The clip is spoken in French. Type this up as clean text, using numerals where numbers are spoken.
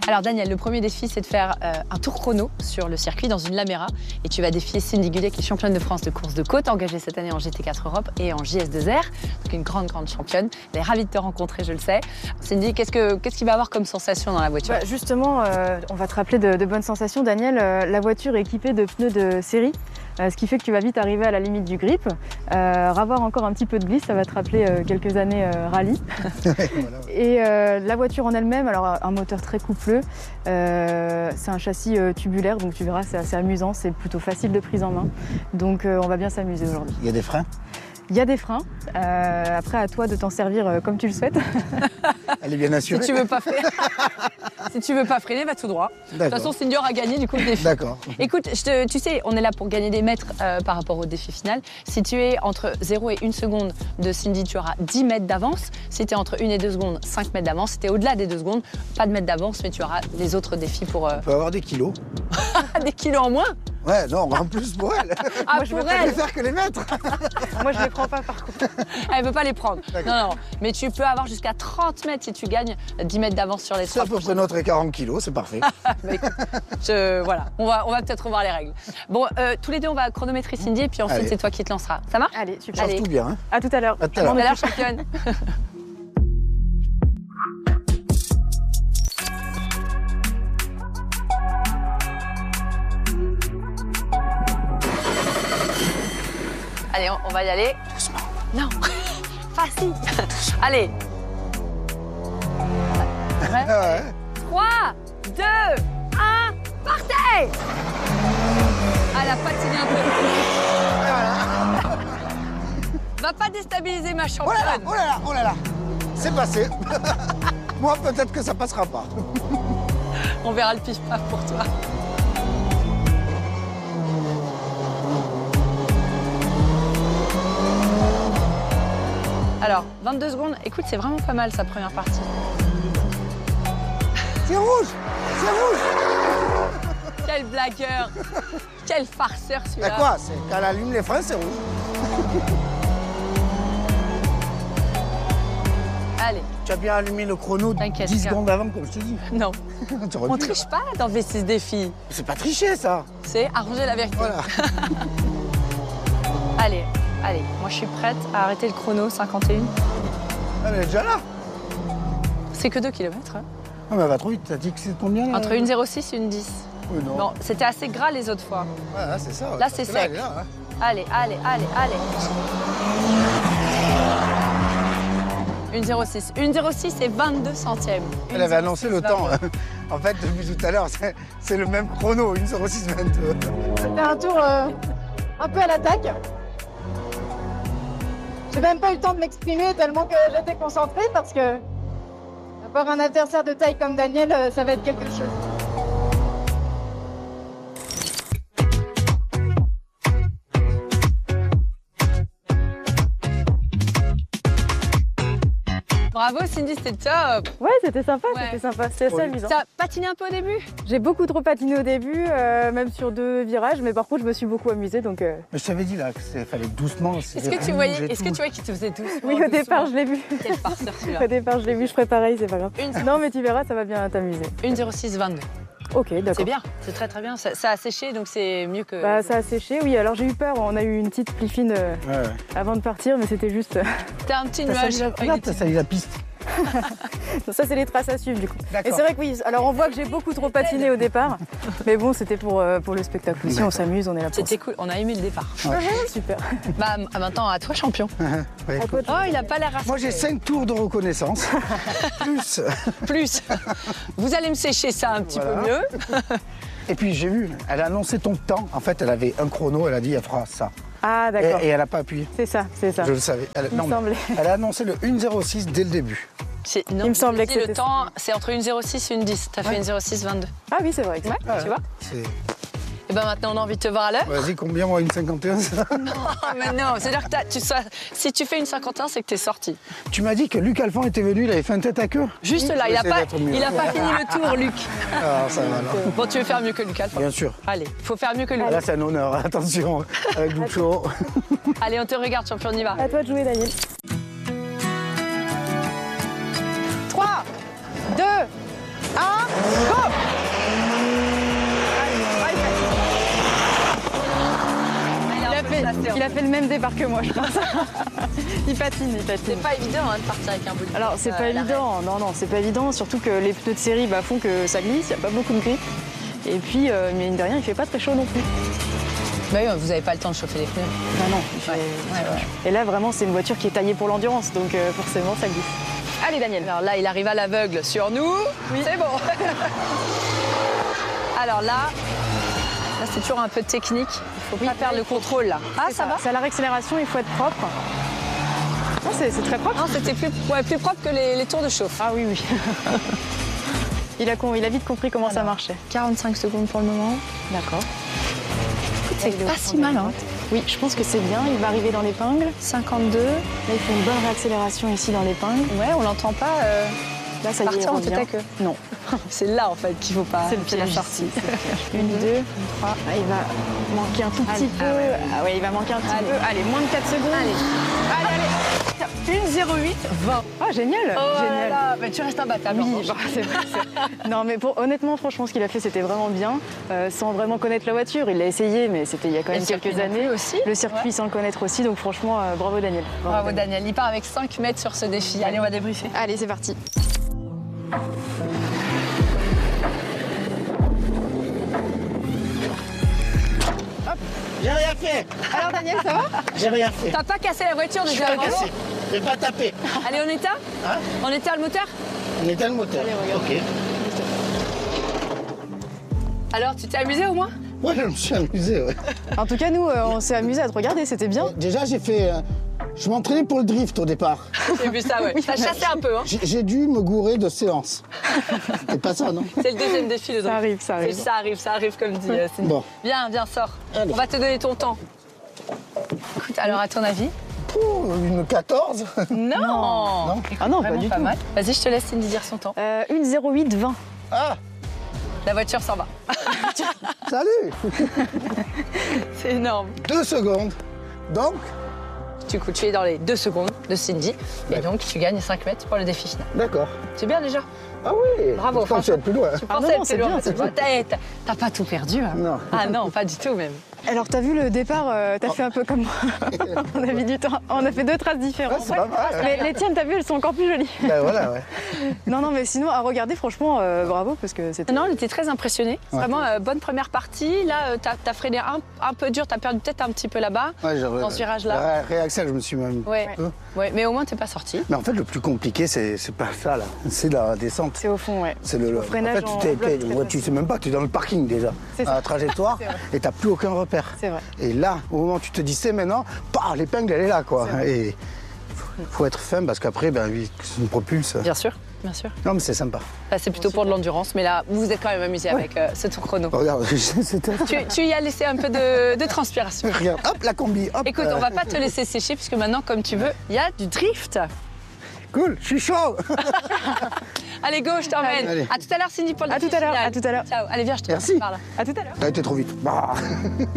Alors Daniel, le premier défi, c'est de faire un tour chrono sur le circuit dans une Lamera. Et tu vas défier Cindy Gullet, qui est championne de France de course de côte, engagée cette année en GT4 Europe et en JS2R. Donc une grande championne. Elle est ravie de te rencontrer, je le sais. Cindy, qu'est-ce qu'il va avoir comme sensation dans la voiture? Justement, on va te rappeler de bonnes sensations, Daniel. La voiture est équipée de pneus de série. Ce qui fait que tu vas vite arriver à la limite du grip. Avoir encore un petit peu de glisse, ça va te rappeler quelques années rallye. Et la voiture en elle-même, alors un moteur très coupleux, c'est un châssis tubulaire, donc tu verras, c'est assez amusant, c'est plutôt facile de prise en main. Donc on va bien s'amuser aujourd'hui. Il y a des freins? Il y a des freins. Après, à toi de t'en servir comme tu le souhaites. Elle est bien assurée. Si tu veux pas freiner, si tu veux pas freiner, va tout droit. De toute façon, Cindy aura gagné du coup le défi. D'accord. Écoute, tu sais, on est là pour gagner des mètres par rapport au défi final. Si tu es entre 0 et 1 seconde de Cindy, tu auras 10 mètres d'avance. Si tu es entre 1 et 2 secondes, 5 mètres d'avance. Si tu es au-delà des 2 secondes, pas de mètres d'avance, mais tu auras les autres défis pour... On peut avoir des kilos. Des kilos en moins? Ouais, non, en plus pour elle. Ah, moi, je veux pas les faire que les mettre. Moi, je les prends pas par contre. Elle veut pas les prendre. Non. Mais tu peux avoir jusqu'à 30 mètres si tu gagnes 10 mètres d'avance sur les C'est à peu près notre écart en kilos, c'est parfait. Bah, écoute, voilà, on va peut-être revoir les règles. Bon, tous les deux, on va chronométrer Cindy et puis ensuite, c'est toi qui te lanceras. Ça marche? Allez, super. Tout bien. Hein. À tout à l'heure. À tout à l'heure. On est là, championne. Allez, on va y aller. Doucement. Non, facile. Allez. Ouais. 3, 2, 1, partez! Ah, elle a patiné un peu. Va pas déstabiliser ma championne. Oh là là. C'est passé. Moi, peut-être que ça passera pas. On verra le pif-paf pour toi. Alors, 22 secondes. Écoute, c'est vraiment pas mal, sa première partie. C'est rouge. C'est rouge. Quel blagueur. Quel farceur, celui-là. Bah quoi? Quand elle allume les freins, c'est rouge. Allez. Tu as bien allumé le chrono 10 secondes avant, comme je te dis. Non. On triche pas dans V6 défi. C'est pas tricher, ça. C'est arranger la vérité. Voilà. Allez, moi je suis prête à arrêter le chrono, 51. Elle est déjà là. C'est que 2 km. Hein. Ah, mais elle va trop vite. T'as dit que c'est combien là? Entre 1,06 et 1,10. Oui, non. Bon, c'était assez gras les autres fois. Ouais, là, c'est ça. Là, c'est sec. Là, elle est là, hein. Allez. 1,06. 1,06 et 22 centièmes. Elle avait annoncé le temps. En fait, depuis tout à l'heure, c'est le même chrono, 1,06,22. C'était un tour un peu à l'attaque. J'ai même pas eu le temps de m'exprimer tellement que j'étais concentrée parce que avoir un adversaire de taille comme Daniel, ça va être quelque chose. Bravo Cindy, c'était top. Ouais, c'était sympa, Ouais. c'était assez amusant. Ça a patiné un peu au début? J'ai beaucoup trop patiné au début, même sur 2 virages, mais par contre, je me suis beaucoup amusée, donc... Mais je t'avais dit là qu'il fallait doucement. Est-ce que tu voyais qu'il te faisait doucement? Oui, au départ, je l'ai vu. Quel farceur celui-là. Au départ, je l'ai vu, je ferai pareil, c'est pas grave. Non, mais tu verras, ça va bien t'amuser. 1,06, 22. Ok, d'accord. C'est bien, c'est très bien. Ça a séché, donc c'est mieux que... Bah, ça a séché, oui. Alors j'ai eu peur, on a eu une petite pli fine avant de partir, mais c'était juste... T'as un petit nuage. T'as sali la piste. Ça, c'est les traces à suivre, du coup. Et D'accord. c'est vrai que oui, alors on voit que j'ai beaucoup trop patiné au départ, mais bon, c'était pour le spectacle aussi, on s'amuse, on est là pour C'était cool, on a aimé le départ. ça. Super. Bah maintenant, à toi champion. Ouais, écoute, Oh, il a pas l'air rassuré. moi, j'ai 5 tours de reconnaissance. Plus. Vous allez me sécher ça un petit peu mieux. Et puis, j'ai vu, elle a annoncé ton temps. En fait, elle avait un chrono, elle a dit, elle fera ça. Ah, d'accord. Et elle n'a pas appuyé. C'est ça. Je le savais. Il me semblait. Elle a annoncé le 1,06 dès le début. Non, Il me semblait que le c'était temps, c'est entre 1,06 et 1,10. T'as fait 1,06, 22. Ah oui, c'est vrai. Ouais, tu vois. C'est- Et ben maintenant, on a envie de te voir à l'heure. Vas-y, combien, moi, 1,51 ça Non, mais non, c'est-à-dire que si tu fais une 51, c'est que t'es sorti. Tu m'as dit que Luc Alphand était venu, il avait fait un tête à queue. Juste là, il a J'essaie pas d'être mieux. fini le tour, Luc. Ah, ça va alors. Bon, tu veux faire mieux que Luc Alphand? Bien sûr. Allez, faut faire mieux que lui. Ah, là, c'est un honneur, attention, avec Lucho. Allez, on te regarde, champion, on y va. À toi de jouer, Daniel. 3, 2, 1, go! Il a fait le même départ que moi, je pense. Il patine. C'est pas évident de partir avec un bolide. Alors, c'est pas évident. Non, c'est pas évident. Surtout que les pneus de série font que ça glisse, il n'y a pas beaucoup de grip. Et puis, mine de rien, il fait pas très chaud non plus. Bah oui, vous n'avez pas le temps de chauffer les pneus. Bah non. Et là, vraiment, c'est une voiture qui est taillée pour l'endurance, donc forcément, ça glisse. Allez, Daniel. Alors là, il arrive à l'aveugle sur nous. Oui. C'est bon. Alors là, c'est toujours un peu technique. Il faut pas perdre le contrôle là. Ah, ça va. C'est à la réaccélération, il faut être propre. Non, c'est très propre. Non, c'était plus propre que les tours de chauffe. Ah oui. Il a vite compris comment ça marchait. 45 secondes pour le moment. D'accord. C'est pas si mal, hein. Oui, je pense que c'est bien. Il va arriver dans l'épingle. 52. Là, il fait une bonne réaccélération ici dans l'épingle. Ouais, on l'entend pas là, ça partir y est, en tête à queue. Non. C'est là, en fait, qu'il faut pas. C'est la sortie. 1, 2, 3. Ah, il va manquer un tout petit peu. Ah ouais, il va manquer un petit peu. Allez, moins de 4 secondes. Allez. 1,08, 20. Ah, génial. Génial. Là. Mais tu restes imbattable. Oui, c'est vrai. Non, mais honnêtement, franchement, ce qu'il a fait, c'était vraiment bien. Sans vraiment connaître la voiture. Il l'a essayé, mais c'était il y a quand même quelques années. Aussi. Le circuit sans le connaître aussi. Donc franchement, bravo Daniel. Bravo Daniel. Il part avec 5 mètres sur ce défi. Allez, on va débriefer. Allez, c'est parti. J'ai rien fait. Alors Daniel, ça va? J'ai rien fait. T'as pas cassé la voiture Je déjà pas avant? cassé. J'ai pas tapé. Allez, on éteint? Hein? On éteint le moteur? On éteint le moteur. Allez, regarde. Ok. Alors, tu t'es amusé au moins? Ouais, je me suis amusé, ouais. En tout cas, nous, on s'est amusé à te regarder, c'était bien. Déjà, j'ai fait... je m'entraînais pour le drift au départ. J'ai vu ça, ouais. T'as chassé un peu, hein? J'ai dû me gourer de séance. C'est pas ça, non? C'est le deuxième défi, le Ça arrive, ça arrive. Ça arrive comme dit Cindy. Bon. Viens, sors. Allez. On va te donner ton temps. Écoute, alors à ton avis? Pouh, une 14. Non. Non. Ah non, Vraiment pas du pas tout. mal. Vas-y, je te laisse Cindy dire son temps. 1,08, 20. Ah, La voiture s'en va. salut. C'est énorme. 2 secondes. Donc, Du coup, tu es dans les 2 secondes de Cindy. Et donc, tu gagnes 5 mètres pour le défi final. d'accord. C'est bien déjà. Ah oui. Bravo, Je pensais être plus loin. Tu Ah pensais non, être c'est plus loin, bien, c'est parce que t'as pas tout perdu. Hein. Non. Ah non, pas du tout même. Alors, t'as vu le départ, t'as fait un peu comme moi. On a mis du temps. On a fait 2 traces différentes. Ouais, c'est pas mal. Ouais. Mais les tiennes, t'as vu, elles sont encore plus jolies. Ben voilà, ouais. Non, mais sinon, à regarder, franchement, bravo, parce que c'était... Non, on était très impressionnés. Ouais. Vraiment, bonne première partie. Là, t'as freiné un peu dur, t'as perdu peut-être un petit peu là-bas. Ouais, Dans ce virage-là. Réaccel, je me suis même... Ouais. un peu. Ouais, mais au moins, t'es pas sorti. Mais en fait, le plus compliqué, c'est pas ça, là. C'est la descente. C'est au fond, ouais. C'est le freinage en en fait, bloc très tu sais même pas, tu es dans le parking déjà, C'est à ça. la trajectoire, C'est vrai. et t'as plus aucun repère. C'est vrai. Et là, au moment où tu te dis c'est maintenant, l'épingle elle est là, quoi. C'est vrai. Et faut être fin parce qu'après, ben oui, ça nous propulse. Bien sûr, bien sûr. Non, mais c'est sympa. Là, c'est plutôt pour de l'endurance, mais là, vous vous êtes quand même amusé avec ce tour chrono. Regarde, c'était. Tu y as laissé un peu de transpiration. Regarde, hop, la combi, hop. Écoute, on va pas te laisser sécher, puisque maintenant, comme tu veux, il y a du drift. Cool, je suis chaud. Allez, go, je t'emmène. Allez. À tout à l'heure, Cindy, pour le À défi tout à l'heure, final. à tout à l'heure. Ciao. Allez, viens, je te Merci. par là. À tout à l'heure. T'as été trop vite. Bah.